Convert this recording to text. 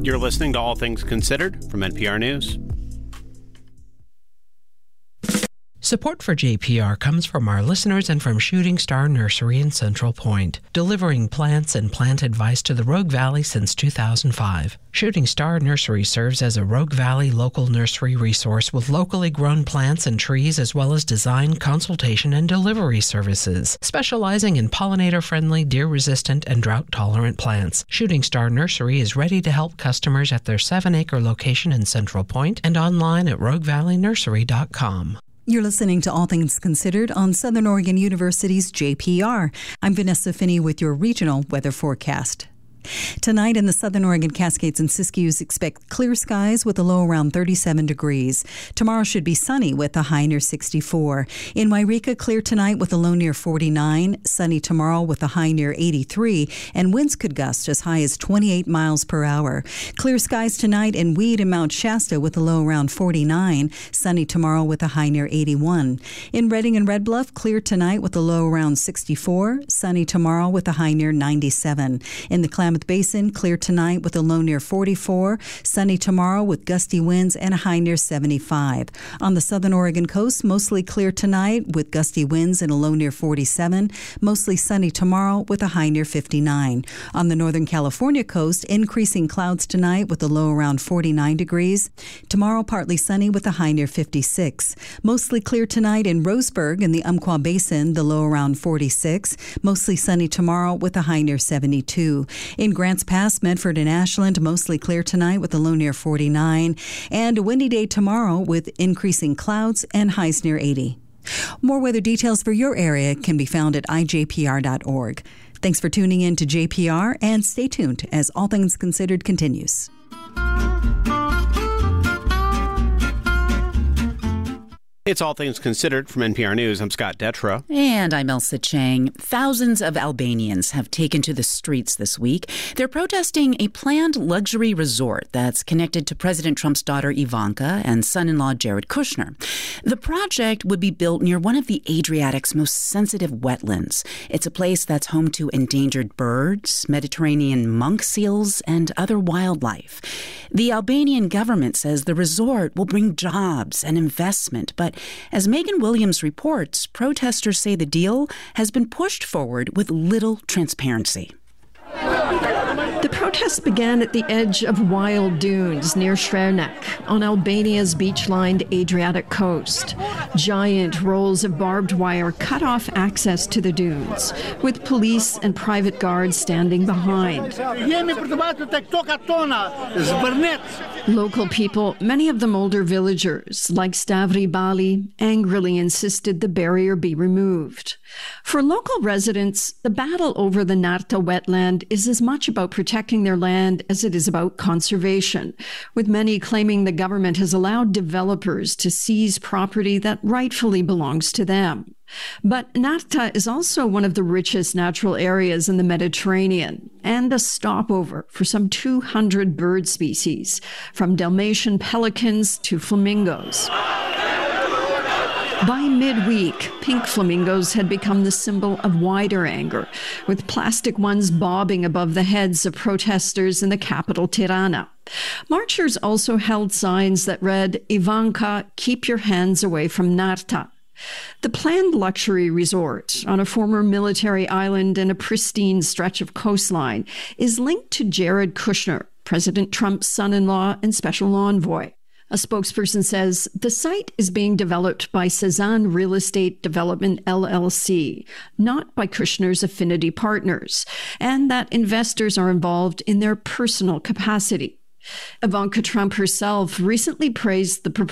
You're listening to All Things Considered from NPR News. Support for JPR comes from our listeners and from Shooting Star Nursery in Central Point, delivering plants and plant advice to the Rogue Valley since 2005. Shooting Star Nursery serves as a Rogue Valley local nursery resource with locally grown plants and trees, as well as design, consultation, and delivery services, specializing in pollinator-friendly, deer-resistant, and drought-tolerant plants. Shooting Star Nursery is ready to help customers at their 7-acre location in Central Point and online at roguevalleynursery.com. You're listening to All Things Considered on Southern Oregon University's JPR. I'm Vanessa Finney with your regional weather forecast. Tonight in the Southern Oregon Cascades and Siskiyous, expect clear skies with a low around 37 degrees. Tomorrow should be sunny with a high near 64. In Wairika, clear tonight with a low near 49. Sunny tomorrow with a high near 83. And winds could gust as high as 28 miles per hour. Clear skies tonight in Weed and Mount Shasta with a low around 49. Sunny tomorrow with a high near 81. In Redding and Red Bluff, clear tonight with a low around 64. Sunny tomorrow with a high near 97. In the Klamath Basin, clear tonight with a low near 44. Sunny tomorrow with gusty winds and a high near 75. On the Southern Oregon coast, mostly clear tonight with gusty winds and a low near 47. Mostly sunny tomorrow with a high near 59. On the Northern California coast, increasing clouds tonight with a low around 49 degrees. Tomorrow, partly sunny with a high near 56. Mostly clear tonight in Roseburg in the Umpqua Basin, the low around 46. Mostly sunny tomorrow with a high near 72. In Grants Pass, Medford and Ashland, mostly clear tonight with a low near 49. And a windy day tomorrow with increasing clouds and highs near 80. More weather details for your area can be found at ijpr.org. Thanks for tuning in to JPR, and stay tuned as All Things Considered continues. It's All Things Considered from NPR News. I'm Scott Detrow. And I'm Elsa Chang. Thousands of Albanians have taken to the streets this week. They're protesting a planned luxury resort that's connected to President Trump's daughter Ivanka and son-in-law Jared Kushner. The project would be built near one of the Adriatic's most sensitive wetlands. It's a place that's home to endangered birds, Mediterranean monk seals, and other wildlife. The Albanian government says the resort will bring jobs and investment, but as Megan Williams reports, protesters say the deal has been pushed forward with little transparency. The protests began at the edge of wild dunes near Srernek on Albania's beach-lined Adriatic coast. Giant rolls of barbed wire cut off access to the dunes, with police and private guards standing behind. Local people, many of them older villagers, like Stavri Bali, angrily insisted the barrier be removed. For local residents, the battle over the Narta wetland is as much about protecting their land as it is about conservation, with many claiming the government has allowed developers to seize property that rightfully belongs to them. But Narta is also one of the richest natural areas in the Mediterranean and a stopover for some 200 bird species, from Dalmatian pelicans to flamingos. By midweek, pink flamingos had become the symbol of wider anger, with plastic ones bobbing above the heads of protesters in the capital, Tirana. Marchers also held signs that read, "Ivanka, keep your hands away from Narta." The planned luxury resort on a former military island and a pristine stretch of coastline is linked to Jared Kushner, President Trump's son-in-law and special envoy. A spokesperson says the site is being developed by Cezanne Real Estate Development LLC, not by Kushner's affinity partners, and that investors are involved in their personal capacity. Ivanka Trump herself recently praised the